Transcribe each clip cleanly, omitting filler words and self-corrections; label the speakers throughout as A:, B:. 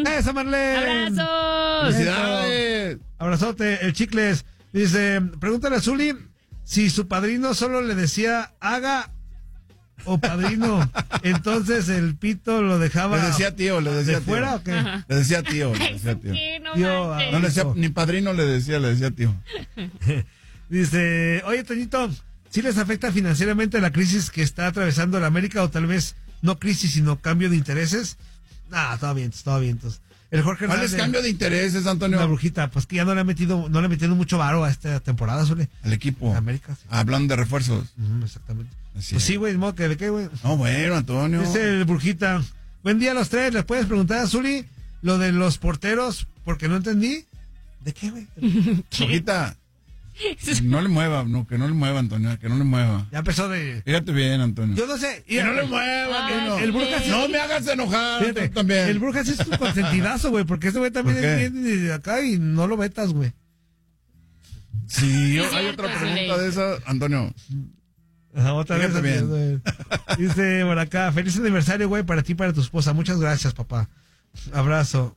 A: ¡Eso, Marlene!
B: ¡Abrazos!
C: ¡Felicidades!
A: Abrazote, el Chicles. Dice, pregúntale a Zuli si su padrino solo le decía haga o padrino. Entonces el pito lo dejaba.
C: Le decía tío,
A: ¿De fuera o qué?
C: Le decía tío, le decía tío.
B: Sí, no
A: Tío,
B: manches.
C: No le decía, ni padrino le decía tío.
A: Dice, oye, Toñito, ¿sí les afecta financieramente la crisis que está atravesando la América o tal vez no crisis, sino cambio de intereses? Todo bien, todo bien. El Jorge
C: ¿Cuál es
A: Hernández,
C: cambio de intereses, Antonio?
A: una brujita, pues que ya no le ha metido mucho varo a esta temporada, Zuli.
C: El equipo.
A: América, sí.
C: Hablando de refuerzos.
A: Exactamente.
C: Así
A: Pues
C: es.
A: sí, güey, modo que de qué, güey.
C: No, bueno, Antonio.
A: Dice el brujita, buen día a los tres, ¿les puedes preguntar a Zuli lo de los porteros? Porque no entendí. ¿De qué, güey?
C: Brujita, no le mueva, no, que no le mueva, Antonio, que no le mueva.
A: Ya empezó de...
C: Fíjate bien, Antonio.
A: Yo no sé.
C: Que no le mueva,
B: Ay,
C: Antonio.
A: el Brujas sí-
C: No me hagas enojar,
A: Fíjate,
C: tú también.
A: el Brujas es tu consentidazo, güey, porque ese güey también
C: ¿Por qué?
A: es bien de acá y no lo vetas, güey.
C: Sí,
B: Es
C: hay
B: cierto,
C: otra
B: Zuley.
C: pregunta de esa, Antonio.
A: Otra
C: Fíjate
A: vez,
C: bien.
A: güey. Dice por acá, feliz aniversario, güey, para ti y para tu esposa. Muchas gracias, papá. Abrazo.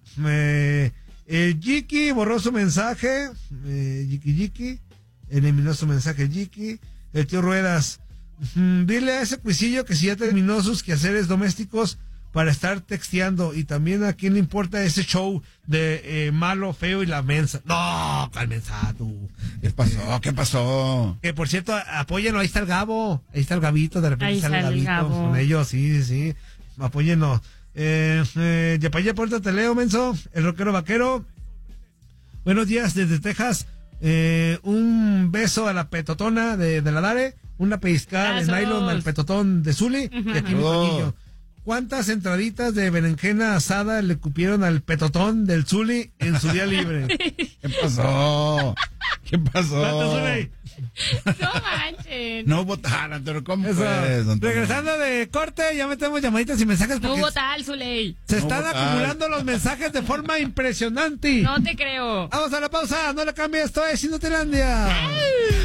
A: Jiki borró su mensaje. Jiki. Eliminó su mensaje, Jiki. El tío Ruedas. Dile a ese cuisillo que si ya terminó sus quehaceres domésticos para estar texteando. Y también a quién le importa ese show de malo, feo y la mensa. No, ¿cuál mensa tú?
C: ¿Qué pasó? ¿Qué pasó?
A: Que por cierto, apóyenlo, ahí está el Gabo. Ahí está el Gabito, de repente
B: Ahí
A: sale el
B: sale el
A: Gabito
B: Gabo.
A: con ellos, sí. Apóyenlo. Yapaya Puerta te leo, menso. El rockero vaquero. Buenos días desde Texas. Un beso a la petotona de la Dare. Una pellizcada de
B: Abrazos.
A: nylon al petotón de Zuli. Y aquí mi
C: Oh.
A: Toñillo. ¿Cuántas entraditas de berenjena asada le cupieron al petotón del Zuli en su día libre?
C: ¿Qué pasó? ¿Qué pasó?
A: ¿Cuántas, Zuli?
B: No manchen.
C: No hubo tal, Antonio, ¿cómo
A: Eso.
C: puedes, Antonio?
A: Regresando de corte, ya metemos llamaditas y mensajes
B: No
A: porque
B: hubo tal, Zuley.
A: se
C: No
A: están
C: hubo tal.
A: acumulando los mensajes de forma impresionante.
B: No te creo.
A: Vamos a la pausa, no le cambies, esto es Inutilandia.